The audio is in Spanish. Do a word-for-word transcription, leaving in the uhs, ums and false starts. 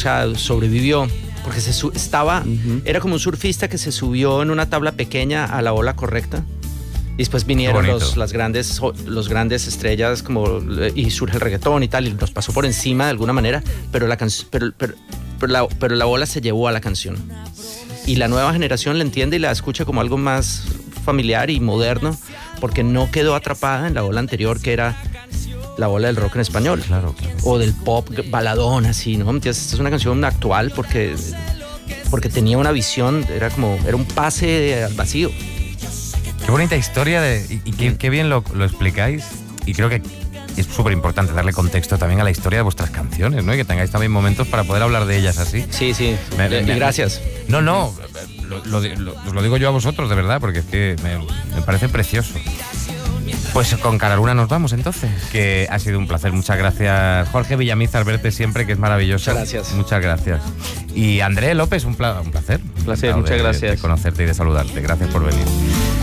sea, sobrevivió. Porque se su- estaba, uh-huh. era como un surfista que se subió en una tabla pequeña a la ola correcta. Y después vinieron los, las grandes, los grandes estrellas como, y surge el reggaetón y tal, y los pasó por encima de alguna manera, pero la, can- pero, pero, pero, la, pero la ola se llevó a la canción. Y la nueva generación la entiende y la escucha como algo más familiar y moderno, porque no quedó atrapada en la ola anterior, que era la ola del rock en español. Claro, claro. O del pop baladón, así, ¿no? Esta es una canción actual porque, porque tenía una visión, era como, era un pase al vacío. Qué bonita historia de, y, y qué, qué bien lo, lo explicáis. Y creo que es súper importante darle contexto también a la historia de vuestras canciones, ¿no? Y que tengáis también momentos para poder hablar de ellas así. Sí, sí. Me, me, y gracias. No, no, lo, lo, lo, os lo digo yo a vosotros, de verdad, porque es que me, me parece precioso. Pues con Cara Luna nos vamos entonces, que ha sido un placer. Muchas gracias, Jorge Villamizar, verte siempre, que es maravilloso. Muchas gracias. Muchas gracias. Y André López, un, pla- un placer. Un placer, muchas de, gracias. de conocerte y de saludarte. Gracias por venir.